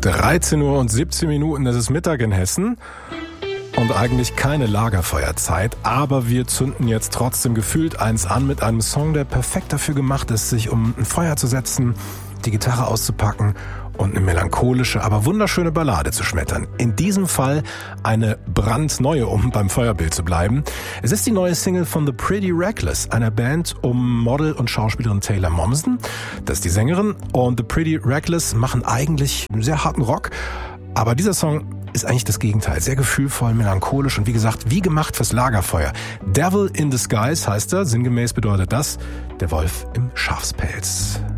13 Uhr und 17 Minuten, das ist Mittag in Hessen und eigentlich keine Lagerfeuerzeit, aber wir zünden jetzt trotzdem gefühlt eins an mit einem Song, der perfekt dafür gemacht ist, sich um ein Feuer zu setzen, die Gitarre auszupacken und eine melancholische, aber wunderschöne Ballade zu schmettern. In diesem Fall eine brandneue, um beim Feuerbild zu bleiben. Es ist die neue Single von The Pretty Reckless, einer Band um Model und Schauspielerin Taylor Momsen. Das ist die Sängerin, und The Pretty Reckless machen eigentlich einen sehr harten Rock, aber dieser Song ist eigentlich das Gegenteil. Sehr gefühlvoll, melancholisch und wie gesagt, wie gemacht fürs Lagerfeuer. Devil in Disguise heißt er. Sinngemäß bedeutet das der Wolf im Schafspelz.